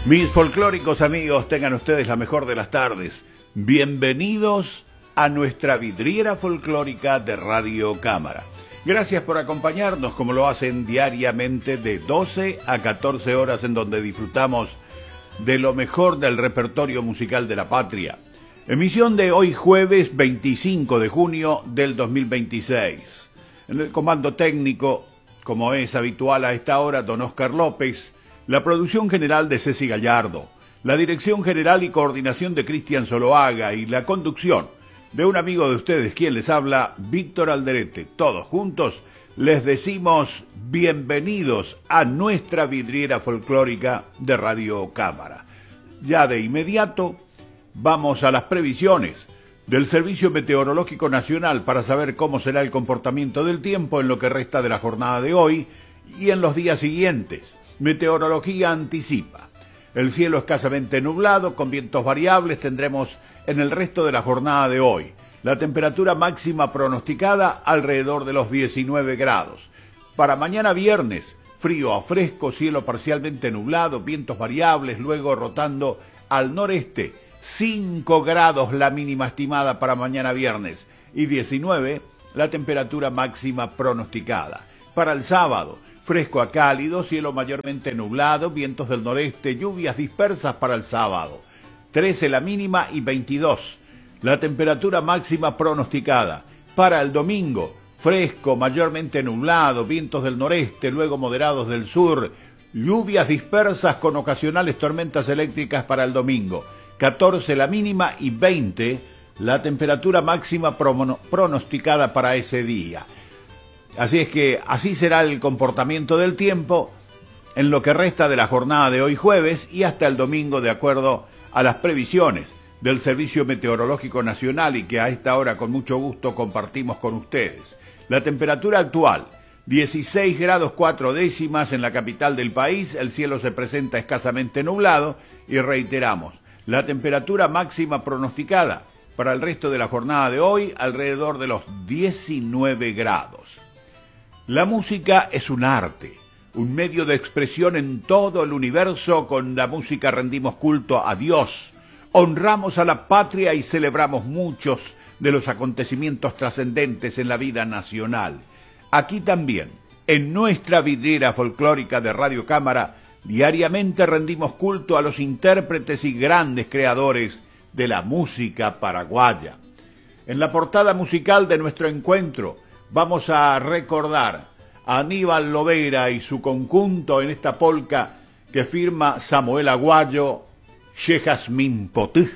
Mis folclóricos amigos, tengan ustedes la mejor de las tardes. Bienvenidos a nuestra vidriera folclórica de Radio Cámara. Gracias por acompañarnos como lo hacen diariamente de 12 a 14 horas en donde disfrutamos de lo mejor del repertorio musical de la patria. Emisión de hoy jueves 25 de junio del 2026. En el comando técnico, como es habitual a esta hora, don Oscar López. La producción general de Ceci Gallardo, la dirección general y coordinación de Cristian Zoloaga y la conducción de un amigo de ustedes, quien les habla, Víctor Alderete. Todos juntos les decimos bienvenidos a nuestra vidriera folclórica de Radio Cámara. Ya de inmediato vamos a las previsiones del Servicio Meteorológico Nacional para saber cómo será el comportamiento del tiempo en lo que resta de la jornada de hoy y en los días siguientes. Meteorología anticipa. El cielo escasamente nublado, con vientos variables, tendremos en el resto de la jornada de hoy. La temperatura máxima pronosticada alrededor de los 19 grados. Para mañana viernes, frío a fresco, cielo parcialmente nublado, vientos variables, luego rotando al noreste. 5 grados la mínima estimada para mañana viernes y 19 la temperatura máxima pronosticada. Para el sábado, fresco a cálido, cielo mayormente nublado, vientos del noreste, lluvias dispersas para el sábado. 13 la mínima y 22 la temperatura máxima pronosticada. Para el domingo, fresco, mayormente nublado, vientos del noreste, luego moderados del sur, lluvias dispersas con ocasionales tormentas eléctricas para el domingo. 14 la mínima y 20 la temperatura máxima pronosticada para ese día. Así es que así será el comportamiento del tiempo en lo que resta de la jornada de hoy jueves y hasta el domingo, de acuerdo a las previsiones del Servicio Meteorológico Nacional y que a esta hora con mucho gusto compartimos con ustedes. La temperatura actual, 16 grados 4 décimas en la capital del país, el cielo se presenta escasamente nublado y reiteramos, la temperatura máxima pronosticada para el resto de la jornada de hoy alrededor de los 19 grados. La música es un arte, un medio de expresión en todo el universo. Con la música rendimos culto a Dios, honramos a la patria y celebramos muchos de los acontecimientos trascendentes en la vida nacional. Aquí también, en nuestra vidriera folclórica de Radio Cámara, diariamente rendimos culto a los intérpretes y grandes creadores de la música paraguaya. En la portada musical de nuestro encuentro, vamos a recordar a Aníbal Lobeira y su conjunto en esta polca que firma Samuel Aguayo, Che Jazmín Potú.